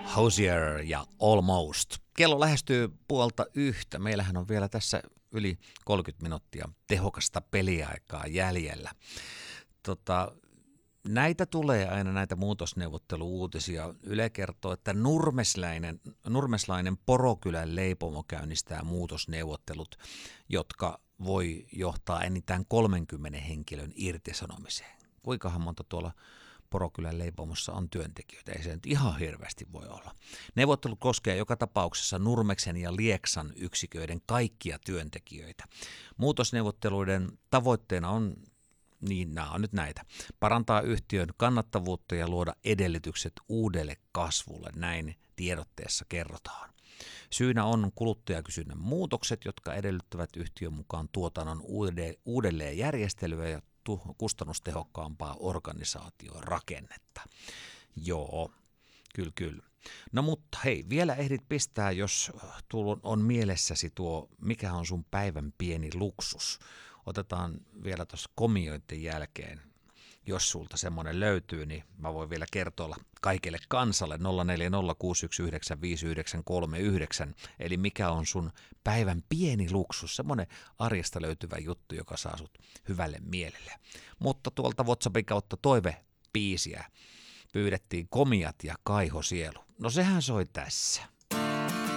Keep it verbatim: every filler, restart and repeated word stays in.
Hozier ja Almost. Kello lähestyy puolta yhtä. Meillähän on vielä tässä yli kolmekymmentä minuuttia tehokasta peliaikaa jäljellä. Tota, näitä tulee aina näitä muutosneuvottelu-uutisia. Yle kertoo, että nurmeslainen, nurmeslainen Porokylän leipomo käynnistää muutosneuvottelut, jotka voi johtaa enintään kolmenkymmenen henkilön irtisanomiseen. Kuinkahan monta tuolla Porokylän leipomossa on työntekijöitä, ei se nyt ihan hirveästi voi olla. Neuvottelu koskee joka tapauksessa Nurmeksen ja Lieksan yksiköiden kaikkia työntekijöitä. Muutosneuvotteluiden tavoitteena on, niin nämä on nyt näitä, parantaa yhtiön kannattavuutta ja luoda edellytykset uudelle kasvulle, näin tiedotteessa kerrotaan. Syynä on kuluttajakysynnän muutokset, jotka edellyttävät yhtiön mukaan tuotannon uudelleenjärjestelyä ja kustannustehokkaampaa organisaation rakennetta. Joo, kyllä kyllä. No mutta hei, vielä ehdit pistää, jos tuolla on mielessäsi tuo, mikä on sun päivän pieni luksus. Otetaan vielä tuossa komioiden jälkeen, jos sulta semmoinen löytyy, niin mä voin vielä kertoa kaikille kansalle nolla neljä nolla kuusi yksi yhdeksän viisi yhdeksän kolme yhdeksän, eli mikä on sun päivän pieni luksus, semmoinen arjesta löytyvä juttu, joka saa sut hyvälle mielelle. Mutta tuolta WhatsAppin kautta toivebiisiä pyydettiin Komiat ja Kaiho Sielu. No sehän soi tässä.